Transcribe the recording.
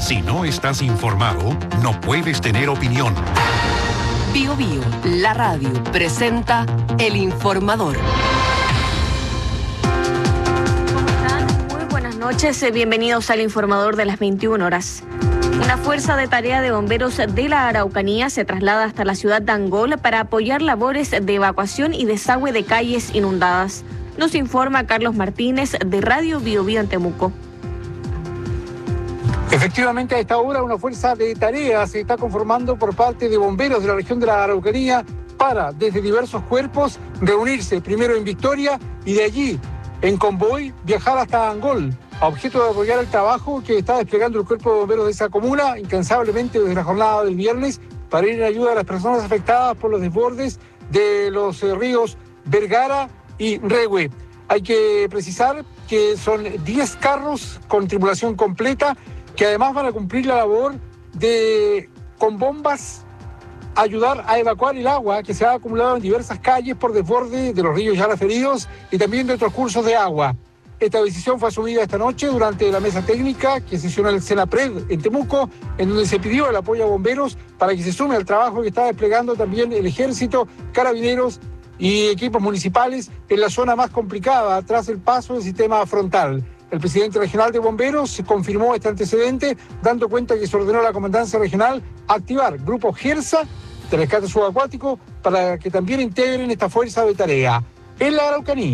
Si no estás informado, no puedes tener opinión. Bio Bio, la radio, presenta El Informador. ¿Cómo están? Muy buenas noches, bienvenidos al Informador de las 21 horas. Una fuerza de tarea de bomberos de la Araucanía se traslada hasta la ciudad de Angol para apoyar labores de evacuación y desagüe de calles inundadas. Nos informa Carlos Martínez de Radio Bio Bio en Temuco. Efectivamente, a esta hora una fuerza de tarea se está conformando por parte de bomberos de la región de la Araucanía para, desde diversos cuerpos, reunirse primero en Victoria y de allí, en convoy, viajar hasta Angol, a objeto de apoyar el trabajo que está desplegando el cuerpo de bomberos de esa comuna incansablemente desde la jornada del viernes para ir en ayuda a las personas afectadas por los desbordes de los ríos Vergara y Rehue. Hay que precisar que son 10 carros con tripulación completa que además van a cumplir la labor de, con bombas, ayudar a evacuar el agua que se ha acumulado en diversas calles por desborde de los ríos ya referidos y también de otros cursos de agua. Esta decisión fue asumida esta noche durante la mesa técnica que sesionó el Senapred en Temuco, en donde se pidió el apoyo a bomberos para que se sume al trabajo que está desplegando también el Ejército, Carabineros y equipos municipales en la zona más complicada tras el paso del sistema frontal. El presidente regional de bomberos confirmó este antecedente, dando cuenta que se ordenó a la comandancia regional activar grupos GERSA de rescate subacuático para que también integren esta fuerza de tarea. En la Araucanía.